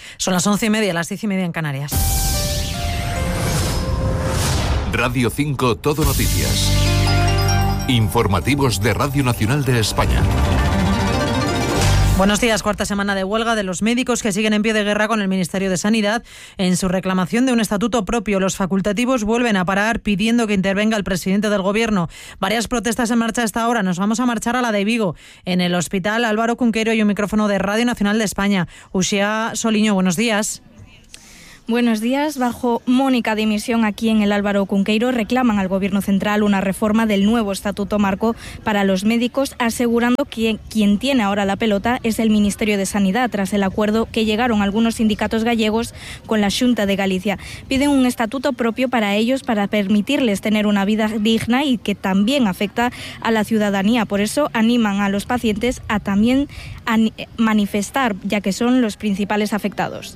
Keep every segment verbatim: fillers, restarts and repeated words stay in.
Son las once y media, las diez y media en Canarias. Radio cinco Todo Noticias. Informativos de Radio Nacional de España. Buenos días. Cuarta semana de huelga de los médicos que siguen en pie de guerra con el Ministerio de Sanidad en su reclamación de un estatuto propio. Los facultativos vuelven a parar pidiendo que intervenga el presidente del Gobierno. Varias protestas en marcha a esta hora. Nos vamos a marchar a la de Vigo. En el Hospital Álvaro Cunqueiro hay un micrófono de Radio Nacional de España. Uxía Soliño, buenos días. Buenos días. Bajo Mónica dimisión aquí en el Álvaro Cunqueiro reclaman al Gobierno central una reforma del nuevo Estatuto Marco para los médicos, asegurando que quien tiene ahora la pelota es el Ministerio de Sanidad, tras el acuerdo que llegaron algunos sindicatos gallegos con la Xunta de Galicia. Piden un estatuto propio para ellos para permitirles tener una vida digna y que también afecta a la ciudadanía. Por eso animan a los pacientes a también a manifestar, ya que son los principales afectados.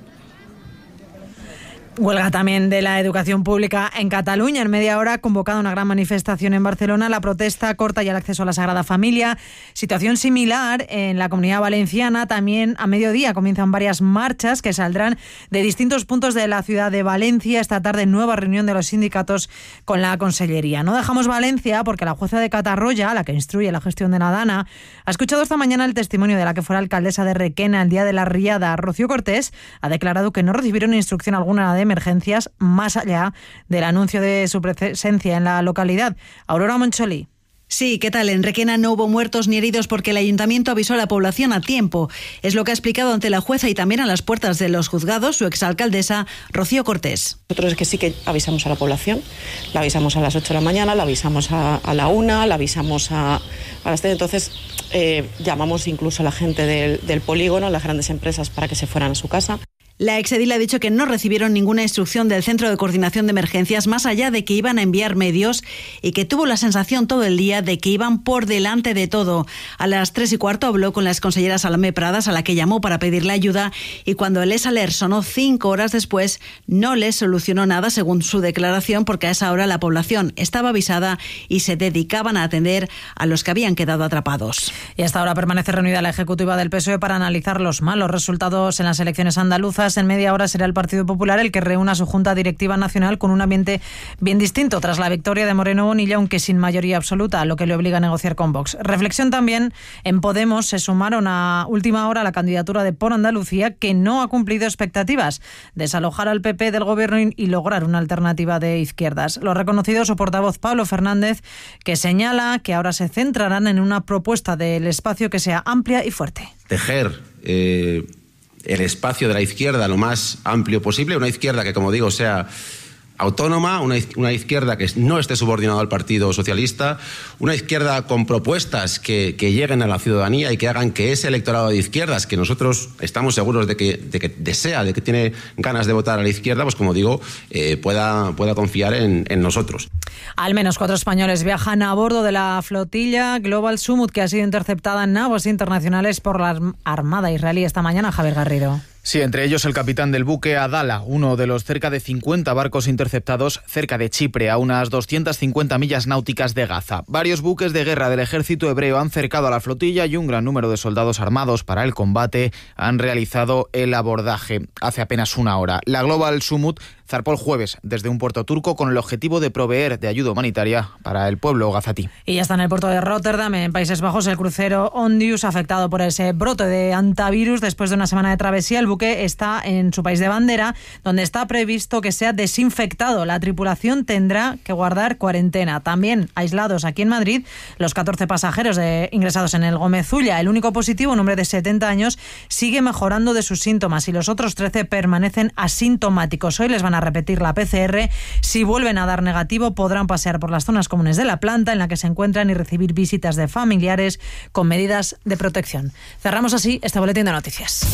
Huelga también de la educación pública en Cataluña. En media hora ha convocado una gran manifestación en Barcelona. La protesta corta ya el acceso a la Sagrada Familia. Situación similar en la Comunidad Valenciana. También a mediodía comienzan varias marchas que saldrán de distintos puntos de la ciudad de Valencia. Esta tarde nueva reunión de los sindicatos con la Consellería. No dejamos Valencia porque la jueza de Catarroya, la que instruye la gestión de la DANA, ha escuchado esta mañana el testimonio de la que fuera alcaldesa de Requena el día de la riada. Rocío Cortés ha declarado que no recibieron instrucción alguna de emergencias más allá del anuncio de su presencia en la localidad. Aurora Moncholí. Sí, ¿qué tal? En Requena no hubo muertos ni heridos porque el ayuntamiento avisó a la población a tiempo. Es lo que ha explicado ante la jueza y también a las puertas de los juzgados su exalcaldesa Rocío Cortés. Nosotros es que sí que avisamos a la población, la avisamos a las ocho de la mañana, la avisamos a, a la una, la avisamos a, a las tres. Entonces eh, llamamos incluso a la gente del, del polígono, a las grandes empresas, para que se fueran a su casa. La exedil ha dicho que no recibieron ninguna instrucción del Centro de Coordinación de Emergencias, más allá de que iban a enviar medios, y que tuvo la sensación todo el día de que iban por delante de todo. A las tres y cuarto habló con la exconsellera Salomé Pradas, a la que llamó para pedirle ayuda, y cuando el esaler sonó cinco horas después, no les solucionó nada, según su declaración, porque a esa hora la población estaba avisada y se dedicaban a atender a los que habían quedado atrapados. Y hasta ahora permanece reunida la ejecutiva del P S O E para analizar los malos resultados en las elecciones andaluzas. En media hora será el Partido Popular el que reúna su Junta Directiva Nacional con un ambiente bien distinto tras la victoria de Moreno Bonilla, aunque sin mayoría absoluta, lo que le obliga a negociar con Vox. Reflexión también en Podemos. Se sumaron a última hora la candidatura de Por Andalucía, que no ha cumplido expectativas: desalojar al P P del gobierno y lograr una alternativa de izquierdas. Lo ha reconocido su portavoz Pablo Fernández, que señala que ahora se centrarán en una propuesta del espacio que sea amplia y fuerte. Tejer eh... el espacio de la izquierda lo más amplio posible, una izquierda que, como digo, sea autónoma, una, una izquierda que no esté subordinada al Partido Socialista, una izquierda con propuestas que, que lleguen a la ciudadanía y que hagan que ese electorado de izquierdas, que nosotros estamos seguros de que, de que desea, de que tiene ganas de votar a la izquierda, pues como digo, eh, pueda, pueda confiar en, en nosotros. Al menos cuatro españoles viajan a bordo de la flotilla Global Sumut, que ha sido interceptada en aguas internacionales por la Armada israelí esta mañana. Javier Garrido. Sí, entre ellos el capitán del buque Adala, uno de los cerca de cincuenta barcos interceptados cerca de Chipre, a unas doscientas cincuenta millas náuticas de Gaza. Varios buques de guerra del ejército hebreo han cercado a la flotilla y un gran número de soldados armados para el combate han realizado el abordaje hace apenas una hora. La Global Sumut zarpó el jueves desde un puerto turco con el objetivo de proveer de ayuda humanitaria para el pueblo gazatí. Y ya está en el puerto de Rotterdam, en Países Bajos, el crucero Ondius, afectado por ese brote de antivirus después de una semana de travesía. El buque está en su país de bandera, donde está previsto que sea desinfectado. La tripulación tendrá que guardar cuarentena. También aislados aquí en Madrid los catorce pasajeros de, ingresados en el Gómez Ulla. El único positivo, un hombre de setenta años, sigue mejorando de sus síntomas y los otros trece permanecen asintomáticos. Hoy les van a repetir la P C R. Si vuelven a dar negativo, podrán pasear por las zonas comunes de la planta en la que se encuentran y recibir visitas de familiares con medidas de protección. Cerramos así este boletín de noticias.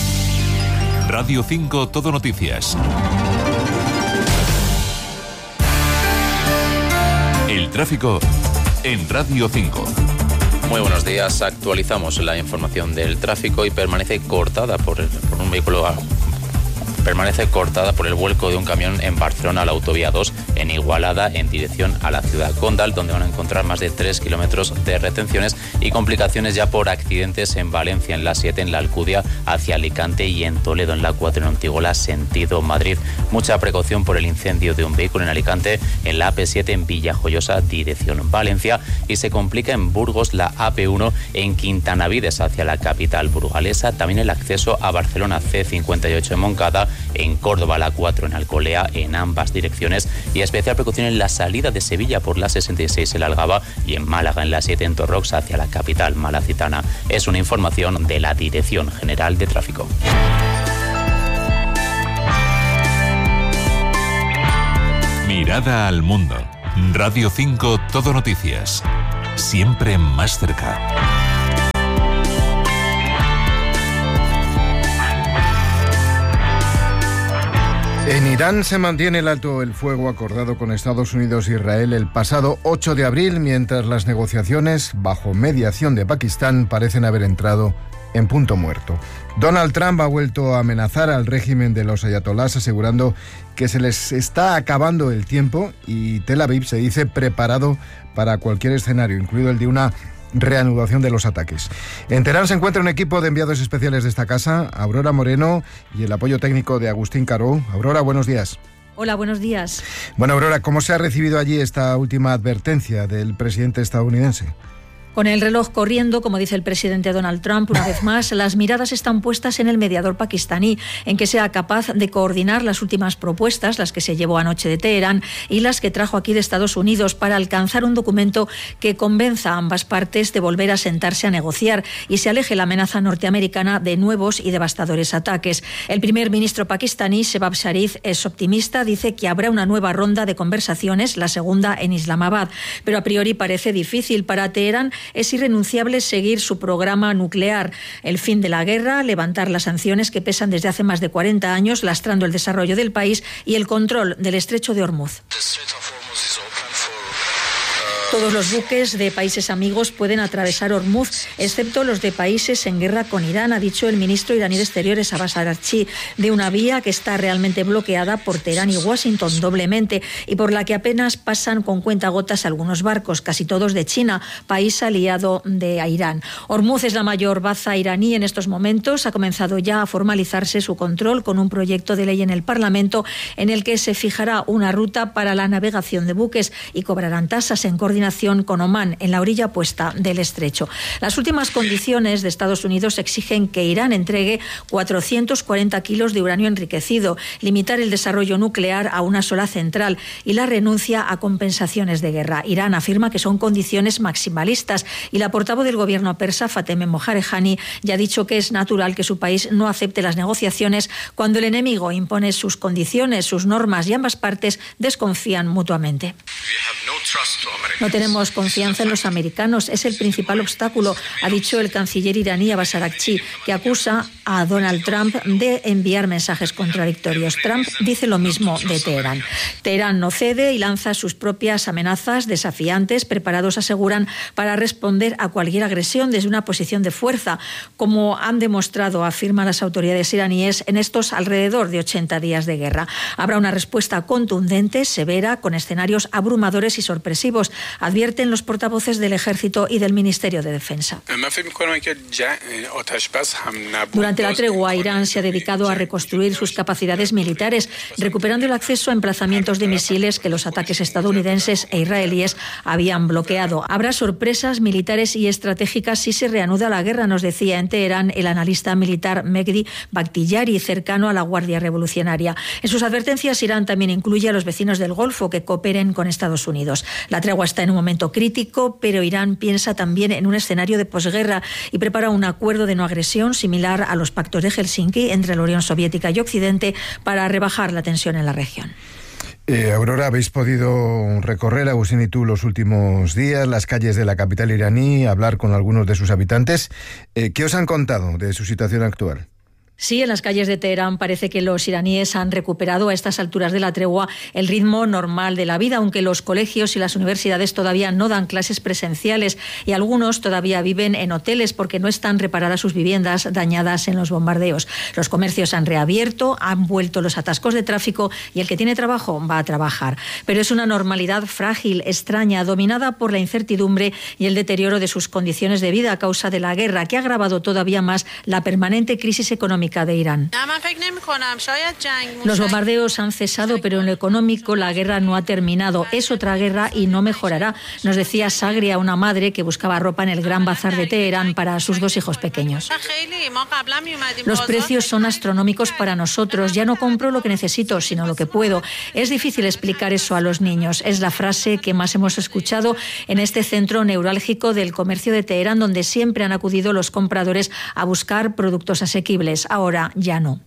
Radio cinco Todo Noticias. El tráfico en Radio cinco. Muy buenos días. Actualizamos la información del tráfico y permanece cortada por, por un vehículo permanece cortada por el vuelco de un camión en Barcelona, la autovía dos, en Igualada en dirección a la ciudad condal, donde van a encontrar más de tres kilómetros de retenciones y complicaciones ya por accidentes en Valencia, en la siete, en la Alcudia hacia Alicante y en Toledo, en la cuatro, en Ontigola, sentido Madrid. Mucha precaución por el incendio de un vehículo en Alicante, en la A P siete, en Villajoyosa, dirección Valencia, y se complica en Burgos la A P uno en Quintanavides hacia la capital burgalesa. También el acceso a Barcelona C cincuenta y ocho en Moncada, en Córdoba la cuatro en Alcolea, en ambas direcciones, y especial precaución en la salida de Sevilla por la sesenta y seis en la Algaba y en Málaga en la siete en Torrox hacia la capital malacitana. Es una información de la Dirección General de Tráfico. Mirada al mundo. Radio cinco, Todo Noticias. Siempre más cerca. En Irán se mantiene el alto el fuego acordado con Estados Unidos e Israel el pasado ocho de abril, mientras las negociaciones, bajo mediación de Pakistán, parecen haber entrado en punto muerto. Donald Trump ha vuelto a amenazar al régimen de los ayatolás, asegurando que se les está acabando el tiempo, y Tel Aviv se dice preparado para cualquier escenario, incluido el de una reanudación de los ataques. En Teherán se encuentra un equipo de enviados especiales de esta casa, Aurora Moreno, y el apoyo técnico de Agustín Caro. Aurora, buenos días. Hola, buenos días. Bueno, Aurora, ¿cómo se ha recibido allí esta última advertencia del presidente estadounidense? Con el reloj corriendo, como dice el presidente Donald Trump, una vez más, las miradas están puestas en el mediador pakistaní, en que sea capaz de coordinar las últimas propuestas, las que se llevó anoche de Teherán y las que trajo aquí de Estados Unidos, para alcanzar un documento que convenza a ambas partes de volver a sentarse a negociar y se aleje la amenaza norteamericana de nuevos y devastadores ataques. El primer ministro pakistaní, Shehbaz Sharif, es optimista, dice que habrá una nueva ronda de conversaciones, la segunda en Islamabad, pero a priori parece difícil. Para Teherán es irrenunciable seguir su programa nuclear, el fin de la guerra, levantar las sanciones que pesan desde hace más de cuarenta años, lastrando el desarrollo del país, y el control del estrecho de Hormuz. Todos los buques de países amigos pueden atravesar Hormuz, excepto los de países en guerra con Irán, ha dicho el ministro iraní de Exteriores, Abbas Araghchi, de una vía que está realmente bloqueada por Teherán y Washington doblemente, y por la que apenas pasan con cuentagotas algunos barcos, casi todos de China, país aliado de Irán. Hormuz es la mayor baza iraní en estos momentos. Ha comenzado ya a formalizarse su control con un proyecto de ley en el Parlamento en el que se fijará una ruta para la navegación de buques y cobrarán tasas en coordinación con Omán, en la orilla opuesta del estrecho. Las últimas condiciones de Estados Unidos exigen que Irán entregue cuatrocientos cuarenta kilos de uranio enriquecido, limitar el desarrollo nuclear a una sola central y la renuncia a compensaciones de guerra. Irán afirma que son condiciones maximalistas, y la portavoz del gobierno persa, Fateme Mojarejani, ya ha dicho que es natural que su país no acepte las negociaciones cuando el enemigo impone sus condiciones, sus normas, y ambas partes desconfían mutuamente. No tenemos confianza en los americanos, es el principal obstáculo, ha dicho el canciller iraní Abbas Araghchi, que acusa a Donald Trump de enviar mensajes contradictorios. Trump dice lo mismo de Teherán. Teherán no cede y lanza sus propias amenazas desafiantes, preparados, aseguran, para responder a cualquier agresión desde una posición de fuerza, como han demostrado, afirman las autoridades iraníes, en estos alrededor de ochenta días de guerra. Habrá una respuesta contundente, severa, con escenarios abrumadores y sorpresivos, advierten los portavoces del Ejército y del Ministerio de Defensa. Durante la tregua, Irán se ha dedicado a reconstruir sus capacidades militares, recuperando el acceso a emplazamientos de misiles que los ataques estadounidenses e israelíes habían bloqueado. Habrá sorpresas militares y estratégicas si se reanuda la guerra, nos decía en Teherán el analista militar Mehdi Bakhtiyari, cercano a la Guardia Revolucionaria. En sus advertencias, Irán también incluye a los vecinos del Golfo que cooperen con Estados Unidos. La tregua está en un momento crítico, pero Irán piensa también en un escenario de posguerra y prepara un acuerdo de no agresión similar a los pactos de Helsinki entre la Unión Soviética y Occidente para rebajar la tensión en la región. Eh, Aurora, habéis podido recorrer, Agustín y tú, los últimos días las calles de la capital iraní, hablar con algunos de sus habitantes. Eh, ¿Qué os han contado de su situación actual? Sí, en las calles de Teherán parece que los iraníes han recuperado a estas alturas de la tregua el ritmo normal de la vida, aunque los colegios y las universidades todavía no dan clases presenciales y algunos todavía viven en hoteles porque no están reparadas sus viviendas dañadas en los bombardeos. Los comercios han reabierto, han vuelto los atascos de tráfico y el que tiene trabajo va a trabajar. Pero es una normalidad frágil, extraña, dominada por la incertidumbre y el deterioro de sus condiciones de vida a causa de la guerra, que ha agravado todavía más la permanente crisis económica de Irán. Los bombardeos han cesado, pero en lo económico la guerra no ha terminado. Es otra guerra y no mejorará, nos decía Sagria, una madre que buscaba ropa en el Gran Bazar de Teherán para sus dos hijos pequeños. Los precios son astronómicos para nosotros. Ya no compro lo que necesito, sino lo que puedo. Es difícil explicar eso a los niños. Es la frase que más hemos escuchado en este centro neurálgico del comercio de Teherán, donde siempre han acudido los compradores a buscar productos asequibles. Ahora ya no.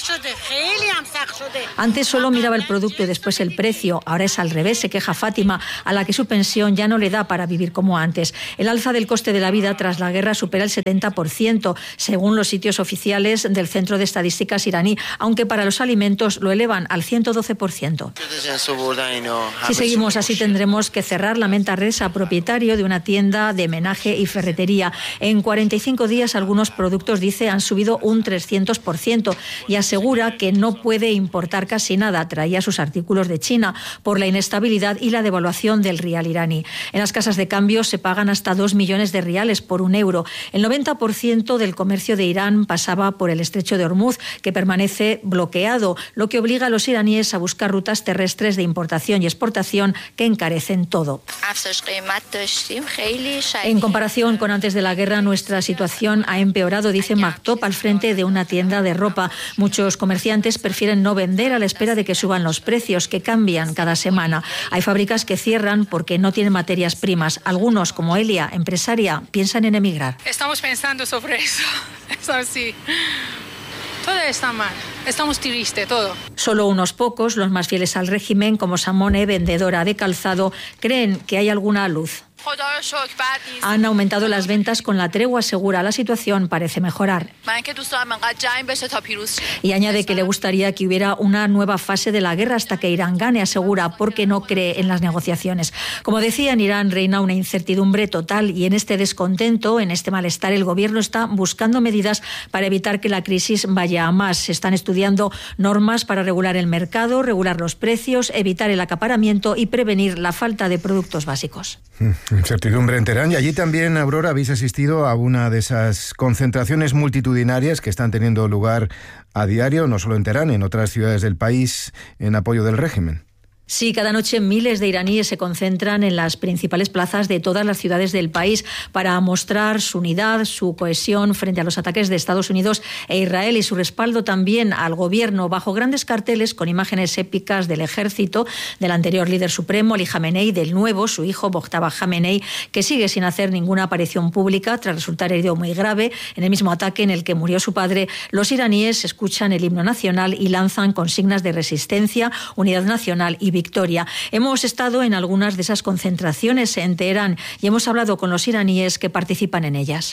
Antes solo miraba el producto y después el precio. Ahora es al revés, se queja Fátima, a la que su pensión ya no le da para vivir como antes. El alza del coste de la vida tras la guerra supera el setenta por ciento, según los sitios oficiales del Centro de Estadísticas iraní, aunque para los alimentos lo elevan al ciento doce por ciento. Si seguimos así tendremos que cerrar, lamenta Reza, propietario de una tienda de menaje y ferretería. En cuarenta y cinco días algunos productos, dice, han subido un trescientos por ciento y asegura que no puede importar casi nada. Traía sus artículos de China por la inestabilidad y la devaluación del rial iraní. En las casas de cambio se pagan hasta dos millones de riales por un euro. El noventa por ciento del comercio de Irán pasaba por el estrecho de Hormuz, que permanece bloqueado, lo que obliga a los iraníes a buscar rutas terrestres de importación y exportación que encarecen todo. En comparación con antes de la guerra, nuestra situación ha empeorado, dice Maktop al frente de una tienda de ropa. Muchos comerciantes prefieren no vender a la espera de que suban los precios, que cambian cada semana. Hay fábricas que cierran porque no tienen materias primas. Algunos, como Elia, empresaria, piensan en emigrar. Estamos pensando sobre eso. Eso sí. Todo está mal. Estamos tristes, todo. Solo unos pocos, los más fieles al régimen, como Samone, vendedora de calzado, creen que hay alguna luz. Han aumentado las ventas con la tregua, asegura. La situación parece mejorar. Y añade que le gustaría que hubiera una nueva fase de la guerra hasta que Irán gane, asegura, porque no cree en las negociaciones. Como decía, en Irán reina una incertidumbre total y en este descontento, en este malestar, el gobierno está buscando medidas para evitar que la crisis vaya a más. Se están estudiando normas para regular el mercado, regular los precios, evitar el acaparamiento y prevenir la falta de productos básicos. Incertidumbre en Teherán. Y allí también, Aurora, habéis asistido a una de esas concentraciones multitudinarias que están teniendo lugar a diario, no solo en Teherán, en otras ciudades del país, en apoyo del régimen. Sí, cada noche miles de iraníes se concentran en las principales plazas de todas las ciudades del país para mostrar su unidad, su cohesión frente a los ataques de Estados Unidos e Israel y su respaldo también al gobierno, bajo grandes carteles con imágenes épicas del ejército, del anterior líder supremo, Ali Jamenei, y del nuevo, su hijo, Mojtaba Jamenei, que sigue sin hacer ninguna aparición pública tras resultar herido muy grave en el mismo ataque en el que murió su padre. Los iraníes escuchan el himno nacional y lanzan consignas de resistencia, unidad nacional y victoria. Hemos estado en algunas de esas concentraciones en Teherán y hemos hablado con los iraníes que participan en ellas.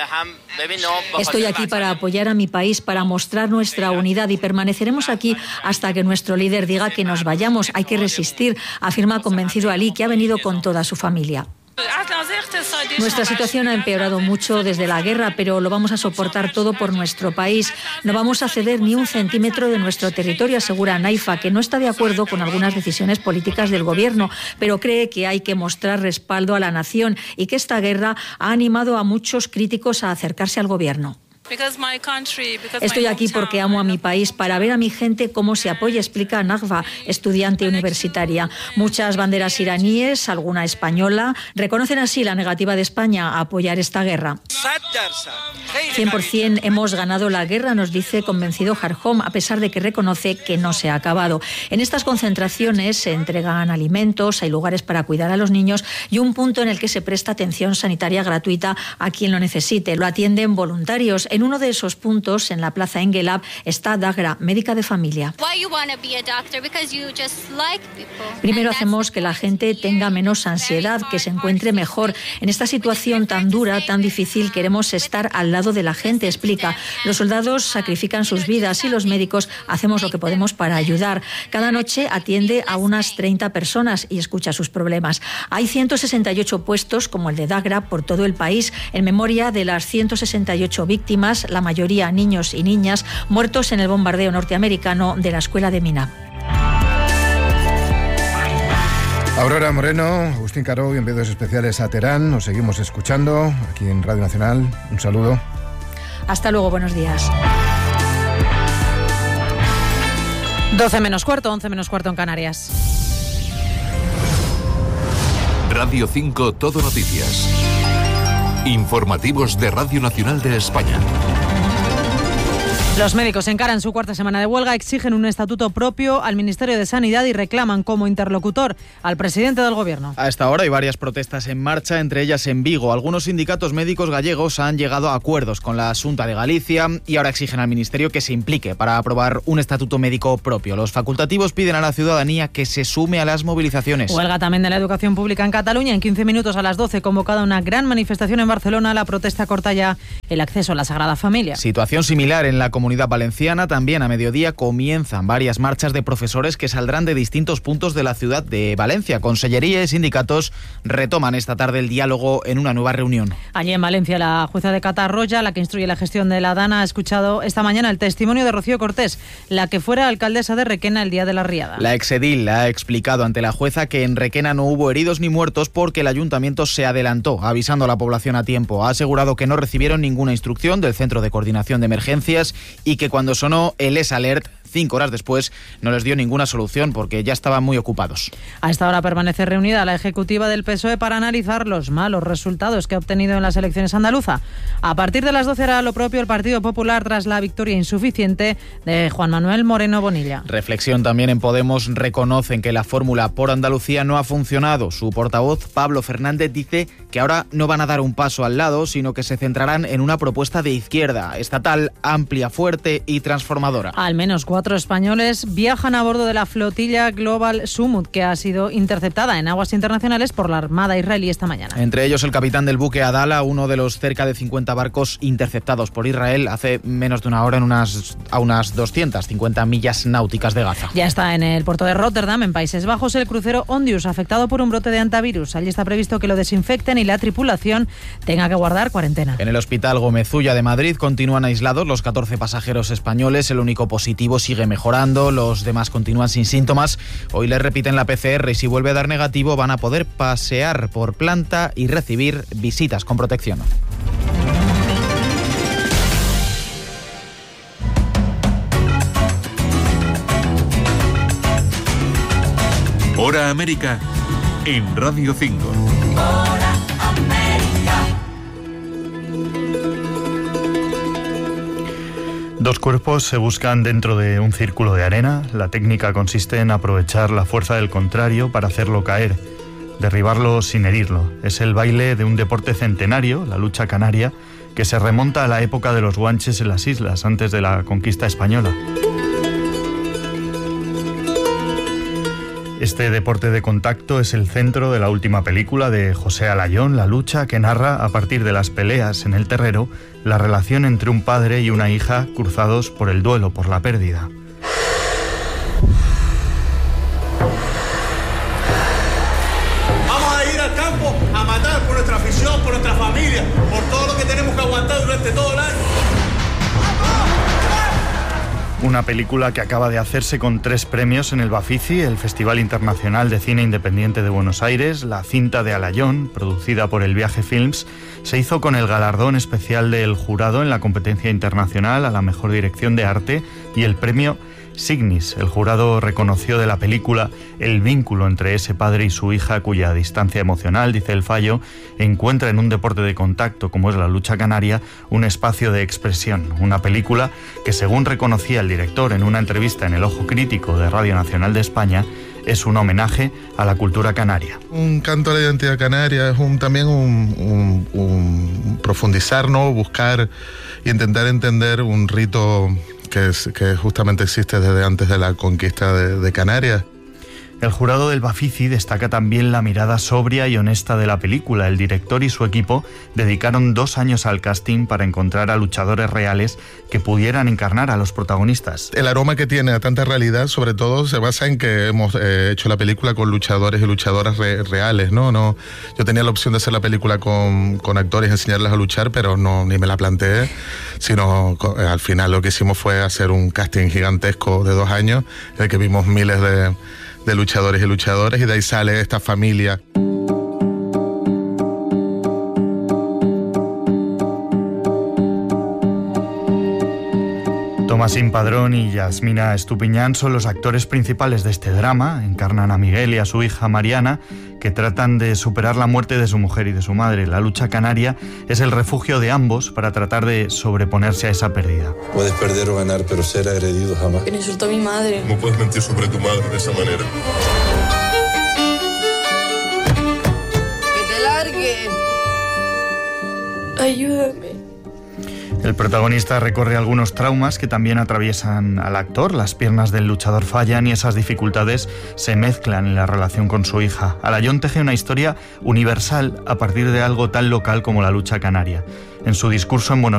Estoy aquí para apoyar a mi país, para mostrar nuestra unidad y permaneceremos aquí hasta que nuestro líder diga que nos vayamos. Hay que resistir, afirma convencido Ali, que ha venido con toda su familia. Nuestra situación ha empeorado mucho desde la guerra, pero lo vamos a soportar todo por nuestro país. No vamos a ceder ni un centímetro de nuestro territorio, asegura Naifa, que no está de acuerdo con algunas decisiones políticas del gobierno, pero cree que hay que mostrar respaldo a la nación y que esta guerra ha animado a muchos críticos a acercarse al gobierno. Estoy aquí porque amo a mi país, para ver a mi gente cómo se apoya, explica Nagva, estudiante universitaria. Muchas banderas iraníes, alguna española, reconocen así la negativa de España a apoyar esta guerra. cien por ciento hemos ganado la guerra, nos dice convencido Harhom, a pesar de que reconoce que no se ha acabado. En estas concentraciones se entregan alimentos, hay lugares para cuidar a los niños y un punto en el que se presta atención sanitaria gratuita a quien lo necesite. Lo atienden voluntarios. En uno de esos puntos, en la Plaza Engelab, está Dagra, médica de familia. Primero hacemos que la gente tenga menos ansiedad, que se encuentre mejor. En esta situación tan dura, tan difícil, queremos estar al lado de la gente, explica. Los soldados sacrifican sus vidas y los médicos hacemos lo que podemos para ayudar. Cada noche atiende a unas treinta personas y escucha sus problemas. Hay ciento sesenta y ocho puestos, como el de Dagra, por todo el país, en memoria de las ciento sesenta y ocho víctimas, la mayoría niños y niñas, muertos en el bombardeo norteamericano de la escuela de Mina. Aurora Moreno, Agustín Caro y enviados especiales a Teherán. Nos seguimos escuchando aquí en Radio Nacional. Un saludo. Hasta luego, buenos días. doce menos cuarto, once menos cuarto en Canarias. Radio cinco Todo Noticias. Informativos de Radio Nacional de España. Los médicos encaran su cuarta semana de huelga, exigen un estatuto propio al Ministerio de Sanidad y reclaman como interlocutor al presidente del Gobierno. A esta hora hay varias protestas en marcha, entre ellas en Vigo. Algunos sindicatos médicos gallegos han llegado a acuerdos con la Xunta de Galicia y ahora exigen al Ministerio que se implique para aprobar un estatuto médico propio. Los facultativos piden a la ciudadanía que se sume a las movilizaciones. Huelga también de la educación pública en Cataluña. En quince minutos a las doce convocada una gran manifestación en Barcelona. La protesta corta ya el acceso a la Sagrada Familia. Situación similar en la comunidad Comunidad Valenciana. También a mediodía comienzan varias marchas de profesores que saldrán de distintos puntos de la ciudad de Valencia. Consellería y sindicatos retoman esta tarde el diálogo en una nueva reunión. Allí en Valencia, la jueza de Catarroya, la que instruye la gestión de la DANA, ha escuchado esta mañana el testimonio de Rocío Cortés, la que fuera alcaldesa de Requena el día de la riada. La exedil ha explicado ante la jueza que en Requena no hubo heridos ni muertos porque el ayuntamiento se adelantó, avisando a la población a tiempo. Ha asegurado que no recibieron ninguna instrucción del Centro de Coordinación de Emergencias y que cuando sonó el S Alert, cinco horas después, no les dio ninguna solución porque ya estaban muy ocupados. A esta hora permanece reunida la ejecutiva del P S O E para analizar los malos resultados que ha obtenido en las elecciones andaluzas. A partir de las doce hará lo propio el Partido Popular tras la victoria insuficiente de Juan Manuel Moreno Bonilla. Reflexión también en Podemos. Reconocen que la fórmula por Andalucía no ha funcionado. Su portavoz, Pablo Fernández, dice que ahora no van a dar un paso al lado, sino que se centrarán en una propuesta de izquierda, estatal, amplia, fuerte y transformadora. Al menos cuatro españoles viajan a bordo de la flotilla Global Sumut, que ha sido interceptada en aguas internacionales por la Armada israelí esta mañana. Entre ellos el capitán del buque Adala, uno de los cerca de cincuenta barcos interceptados por Israel hace menos de una hora en unas, a unas doscientas cincuenta millas náuticas de Gaza. Ya está en el puerto de Rotterdam, en Países Bajos, el crucero Ondius, afectado por un brote de antivirus. Allí está previsto que lo desinfecten y la tripulación tenga que guardar cuarentena. En el hospital Gómez Ulla de Madrid continúan aislados los catorce pasajeros españoles. El único positivo sigue mejorando, los demás continúan sin síntomas. Hoy les repiten la P C R y si vuelve a dar negativo van a poder pasear por planta y recibir visitas con protección. Hora América en Radio cinco. Hora América. Dos cuerpos se buscan dentro de un círculo de arena. La técnica consiste en aprovechar la fuerza del contrario para hacerlo caer, derribarlo sin herirlo. Es el baile de un deporte centenario, la lucha canaria, que se remonta a la época de los guanches en las islas, antes de la conquista española. Este deporte de contacto es el centro de la última película de José Alayón, La lucha, que narra, a partir de las peleas en el terrero, la relación entre un padre y una hija cruzados por el duelo, por la pérdida. Vamos a ir al campo a matar por nuestra afición, por nuestra familia, por todo lo que tenemos que aguantar durante todo el año. Una película que acaba de hacerse con tres premios en el Bafisi, el Festival Internacional de Cine Independiente de Buenos Aires. La cinta de Alayón, producida por El Viaje Films, se hizo con el galardón especial del jurado en la competencia internacional a la mejor dirección de arte y el premio Signis. El jurado reconoció de la película el vínculo entre ese padre y su hija, cuya distancia emocional, dice el fallo, encuentra en un deporte de contacto como es la lucha canaria un espacio de expresión. Una película que, según reconocía el director en una entrevista en El Ojo Crítico de Radio Nacional de España, es un homenaje a la cultura canaria. Un canto a la identidad canaria es un, también un, un, un profundizar, ¿no? Buscar y intentar entender un rito que, es, que justamente existe desde antes de la conquista de, de Canarias. El jurado del Bafisi destaca también la mirada sobria y honesta de la película. El director y su equipo dedicaron dos años al casting para encontrar a luchadores reales que pudieran encarnar a los protagonistas. El aroma que tiene a tanta realidad, sobre todo, se basa en que hemos eh, hecho la película con luchadores y luchadoras re reales, ¿no? no Yo tenía la opción de hacer la película con, con actores y enseñarles a luchar, pero no ni me la planteé, sino con, eh, al final lo que hicimos fue hacer un casting gigantesco de dos años, en el que vimos miles de... de luchadores y luchadoras, y de ahí sale esta familia. Tomasín Padrón y Yasmina Estupiñán son los actores principales de este drama. Encarnan a Miguel y a su hija Mariana, que tratan de superar la muerte de su mujer y de su madre. La lucha canaria es el refugio de ambos para tratar de sobreponerse a esa pérdida. Puedes perder o ganar, pero ser agredido jamás. Que insultó a mi madre. ¿Cómo puedes mentir sobre tu madre de esa manera? ¡Que te largue! Ayúdame. El protagonista recorre algunos traumas que también atraviesan al actor. Las piernas del luchador fallan y esas dificultades se mezclan en la relación con su hija. Alayón teje una historia universal a partir de algo tan local como la lucha canaria. En su discurso en Buenos